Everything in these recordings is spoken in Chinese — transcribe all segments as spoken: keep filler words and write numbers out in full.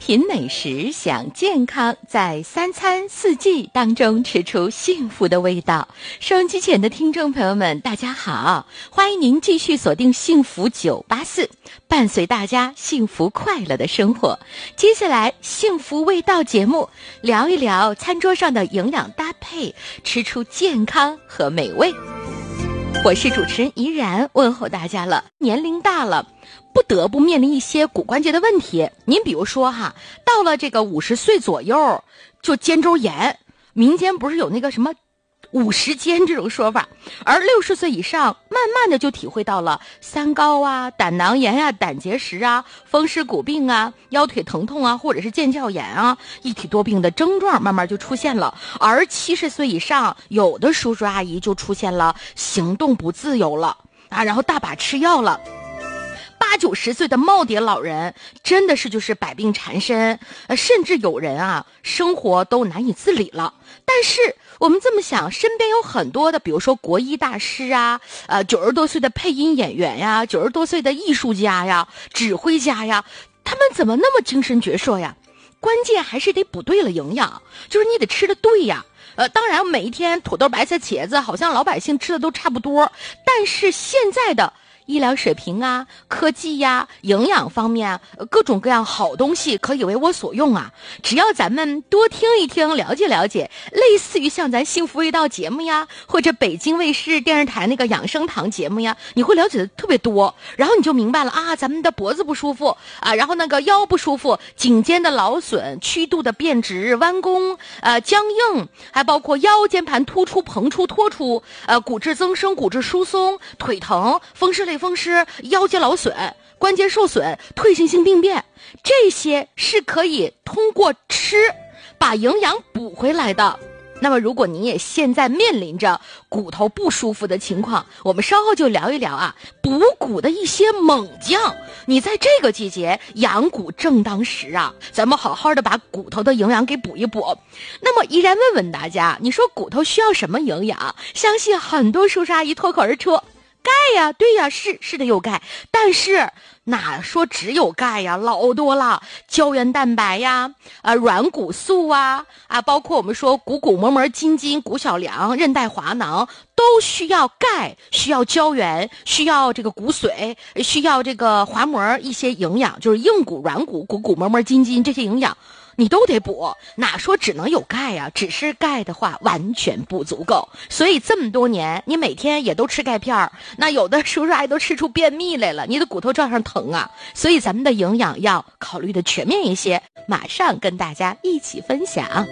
品美食，享健康，在三餐四季当中吃出幸福的味道。收音机前的听众朋友们，大家好，欢迎您继续锁定幸福九八四，伴随大家幸福快乐的生活。接下来幸福味道节目，聊一聊餐桌上的营养搭配，吃出健康和美味。我是主持人怡然，问候大家了。年龄大了，不得不面临一些骨关节的问题。您比如说哈，到了这个五十岁左右，就肩周炎，民间不是有那个什么五十肩这种说法，而六十岁以上，慢慢的就体会到了三高啊、胆囊炎啊、胆结石啊、风湿骨病啊、腰腿疼痛啊，或者是腱鞘炎啊，一体多病的症状慢慢就出现了。而七十岁以上，有的叔叔阿姨就出现了行动不自由了啊，然后大把吃药了。八九十岁的耄耋老人真的是就是百病缠身，呃，甚至有人啊生活都难以自理了。但是我们这么想，身边有很多的，比如说国医大师啊，呃，九十多岁的配音演员呀，九十多岁的艺术家呀、指挥家呀，他们怎么那么精神矍铄呀？关键还是得补对了营养，就是你得吃的对呀。呃，当然每一天土豆、白菜、茄子，好像老百姓吃的都差不多，但是现在的医疗水平啊，科技呀、营养方面啊，各种各样好东西可以为我所用啊。只要咱们多听一听，了解了解，类似于像咱幸福味道节目呀，或者北京卫视电视台那个养生堂节目呀，你会了解的特别多，然后你就明白了啊，咱们的脖子不舒服啊，然后那个腰不舒服，颈肩的劳损、曲度的变直、弯弓、呃僵硬，还包括腰间盘突出、膨出、脱出，呃骨质增生、骨质疏松、腿疼、风湿类风湿、腰间劳损、关节受损、退行性病变，这些是可以通过吃把营养补回来的。那么如果你也现在面临着骨头不舒服的情况，我们稍后就聊一聊啊补骨的一些猛将。你在这个季节养骨正当时啊，咱们好好的把骨头的营养给补一补。那么依然问问大家，你说骨头需要什么营养？相信很多叔叔阿姨脱口而出钙呀，对呀，是是的有钙，但是哪说只有钙呀，老多了，胶原蛋白呀，啊软骨素啊，啊包括我们说骨骨膜膜筋筋骨小梁韧带滑囊都需要钙，需要胶原，需要这个骨髓，需要这个滑膜一些营养，就是硬骨软骨骨骨膜膜筋筋这些营养你都得补，哪说只能有钙呀？只是钙的话完全不足够，所以这么多年你每天也都吃钙片儿，那有的叔叔阿姨都吃出便秘来了，你的骨头照样疼啊。所以咱们的营养要考虑的全面一些，马上跟大家一起分享。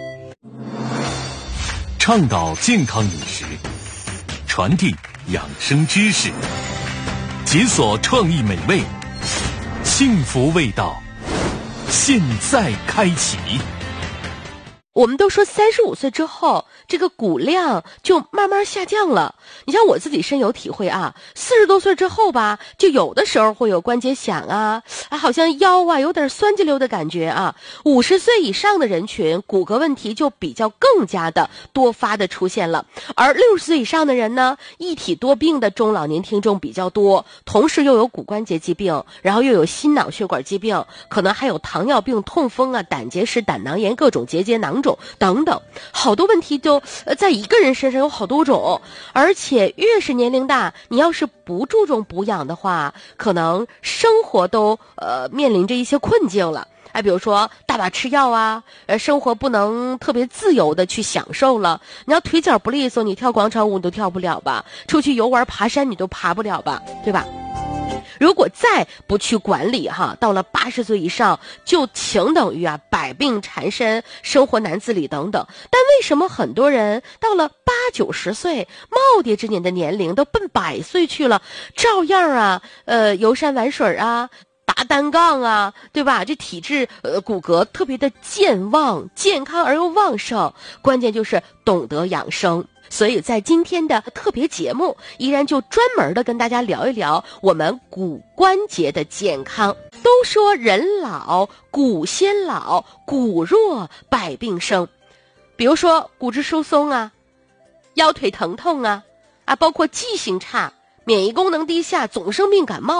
倡导健康饮食，传递养生知识，解锁创意美味，幸福味道现在开启。 我们都说三十五岁之后，这个骨量就慢慢下降了。你像我自己深有体会啊，四十多岁之后吧，就有的时候会有关节响啊，啊好像腰啊有点酸溜溜的感觉啊。五十岁以上的人群，骨骼问题就比较更加的多发的出现了。而六十岁以上的人呢，一体多病的中老年听众比较多，同时又有骨关节疾病，然后又有心脑血管疾病，可能还有糖尿病、痛风啊、胆结石、胆囊炎、各种结节囊肿等等，好多问题就呃在一个人身上有好多种。而且越是年龄大，你要是不注重补养的话，可能生活都呃面临着一些困境了。哎，比如说大把吃药啊，呃，生活不能特别自由的去享受了。你要腿脚不利索，你跳广场舞你都跳不了吧？出去游玩爬山你都爬不了吧？对吧？如果再不去管理哈，到了八十岁以上，就情等于啊百病缠身，生活难自理等等。但为什么很多人到了八九十岁，耄耋之年的年龄都奔百岁去了，照样啊，呃，游山玩水啊，打单杠啊，对吧？这体质呃骨骼特别的健旺，健康而又旺盛，关键就是懂得养生。所以在今天的特别节目，依然就专门的跟大家聊一聊我们骨关节的健康。都说人老骨先老，骨弱百病生。比如说骨质疏松啊，腰腿疼痛啊，啊，包括记性差、免疫功能低下、总生病感冒，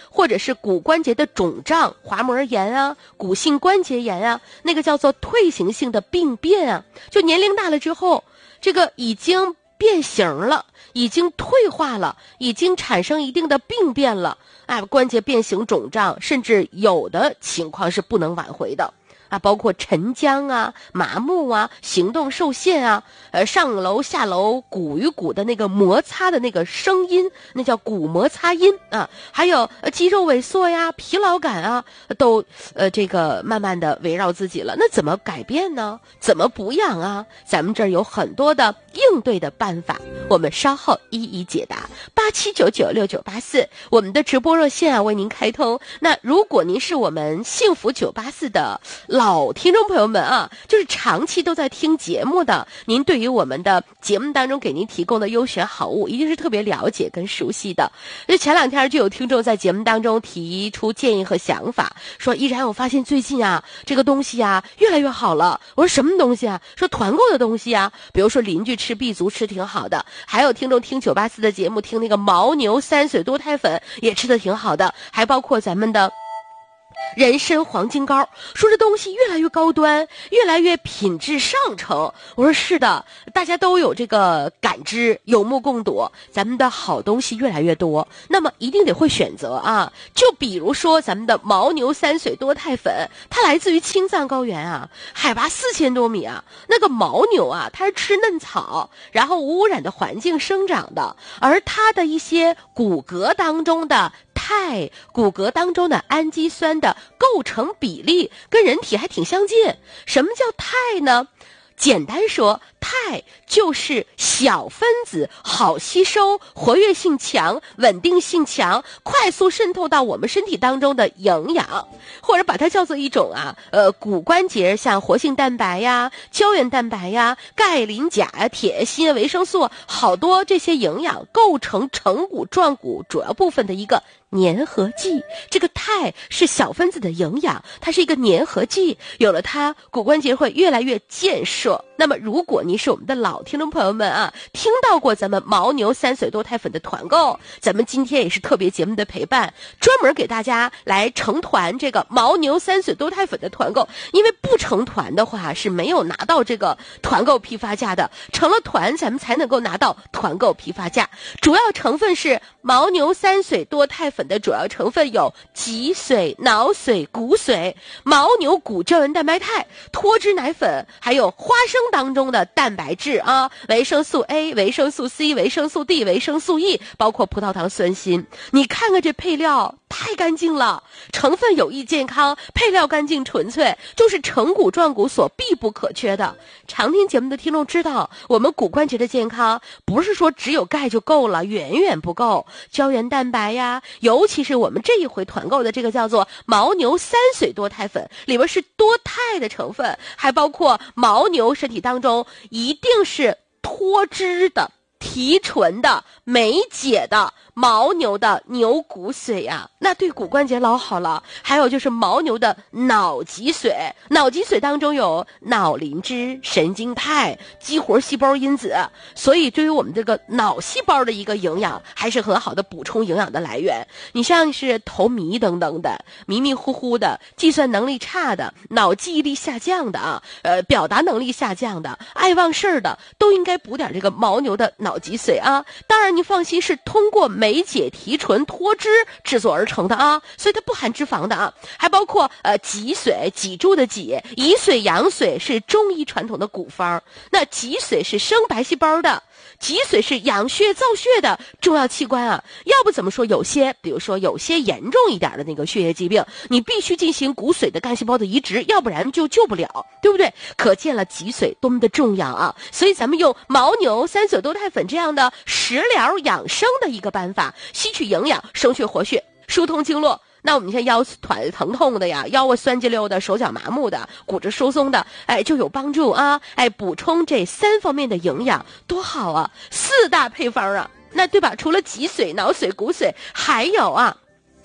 或者是骨关节的肿胀、滑膜炎啊、骨性关节炎啊，那个叫做退行性的病变啊，就年龄大了之后，这个已经变形了，已经退化了，已经产生一定的病变了，哎，关节变形肿胀，甚至有的情况是不能挽回的。啊，包括沉僵啊、麻木啊、行动受限啊，呃，上楼下楼骨与骨的那个摩擦的那个声音，那叫骨摩擦音啊，还有呃肌肉萎缩呀、疲劳感啊，都呃这个慢慢的围绕自己了。那怎么改变呢？怎么补养啊？咱们这儿有很多的应对的办法，我们稍后一一解答。八七九九六九八四，我们的直播热线啊为您开通。那如果您是我们幸福九八四的老听众朋友们啊，就是长期都在听节目的，您对于我们的节目当中给您提供的优选好物一定是特别了解跟熟悉的。就前两天就有听众在节目当中提出建议和想法，说依然我发现最近啊这个东西啊越来越好了。我说什么东西啊？说团购的东西啊，比如说邻居吃 B 族吃挺好的，还有听众听九八四的节目听那个牦牛三水多肽粉也吃的挺好的，还包括咱们的人参黄金膏，说这东西越来越高端，越来越品质上乘。我说是的，大家都有这个感知，有目共睹，咱们的好东西越来越多，那么一定得会选择啊。就比如说咱们的牦牛三水多肽粉，它来自于青藏高原啊，海拔四千多米啊，那个牦牛啊，它是吃嫩草，然后无污染的环境生长的，而它的一些骨骼当中的肽，骨骼当中的氨基酸的构成比例跟人体还挺相近。什么叫肽呢？简单说，肽就是小分子，好吸收，活跃性强，稳定性强，快速渗透到我们身体当中的营养，或者把它叫做一种啊，呃，骨关节像活性蛋白呀、胶原蛋白呀、钙、磷、钾呀、铁、锌、维生素，好多这些营养构成成骨壮骨主要部分的一个粘合剂。这个肽是小分子的营养，它是一个粘合剂，有了它，骨关节会越来越健硕。那么如果您是我们的老听众朋友们啊，听到过咱们牦牛三水多肽粉的团购，咱们今天也是特别节目的陪伴，专门给大家来成团这个牦牛三水多肽粉的团购。因为不成团的话是没有拿到这个团购批发价的，成了团咱们才能够拿到团购批发价。主要成分是牦牛三水多肽粉的主要成分有脊髓、脑髓、骨髓、牦牛骨胶原蛋白肽、脱脂奶粉，还有花生当中的蛋白质啊，维生素 A、维生素 C、维生素 D、维生素 E， 包括葡萄糖酸锌。你看看这配料太干净了，成分有益健康，配料干净纯粹，就是成骨壮骨所必不可缺的。常听节目的听众知道，我们骨关节的健康不是说只有钙就够了，远远不够。胶原蛋白呀，尤其是我们这一回团购的这个叫做牦牛三水多肽粉，里边是多肽的成分，还包括牦牛身体当中一定是脱脂的、提纯的、美解的牦牛的牛骨髓啊，那对骨关节老好了。还有就是牦牛的脑脊髓，脑脊髓当中有脑磷脂、神经肽、激活细胞因子，所以对于我们这个脑细胞的一个营养还是很好的补充营养的来源。你像是头迷等等的、迷迷糊糊的、计算能力差的、脑记忆力下降的啊，呃，表达能力下降的、爱忘事儿的，都应该补点这个牦牛的脑脊髓啊。当然你放心，是通过美解、提纯、脱脂制作而成的啊，所以它不含脂肪的啊。还包括呃脊髓，脊柱的脊，乙髓、阳髓是中医传统的古方，那脊髓是生白细胞的，脊髓是养血造血的重要器官啊。要不怎么说有些，比如说有些严重一点的那个血液疾病，你必须进行骨髓的干细胞的移植，要不然就救不了，对不对？可见了脊髓多么的重要啊！所以咱们用牦牛三水多肽粉这样的食疗养生的一个办法，吸取营养，生血活血，疏通经络。那我们像腰团疼痛的呀，腰啊酸激溜的，手脚麻木的，骨质疏松的，哎，就有帮助啊！哎，补充这三方面的营养，多好啊！四大配方啊，那对吧？除了脊髓、脑髓、骨髓，还有啊，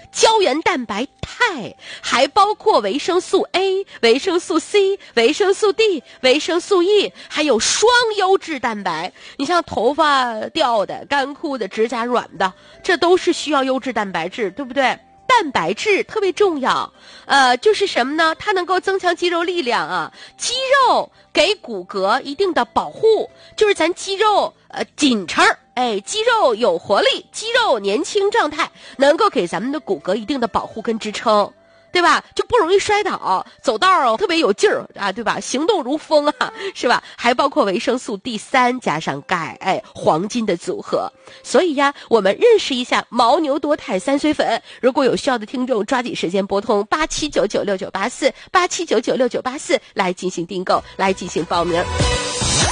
胶原蛋白肽，还包括维生素 A、维生素 C、维生素 D、维生素 E， 还有双优质蛋白。你像头发掉的、干枯的、指甲软的，这都是需要优质蛋白质，对不对？蛋白质特别重要，呃，就是什么呢？它能够增强肌肉力量啊，肌肉给骨骼一定的保护，就是咱肌肉呃紧撑，哎，肌肉有活力，肌肉年轻状态，能够给咱们的骨骼一定的保护跟支撑。对吧？就不容易摔倒，走道特别有劲儿啊，对吧？行动如风啊，是吧？还包括维生素 D 三 加上钙，哎，黄金的组合。所以呀，我们认识一下牦牛多肽三绥粉。如果有需要的听众，抓紧时间拨通八七九九六九八四八七九九六九八四来进行订购，来进行报名。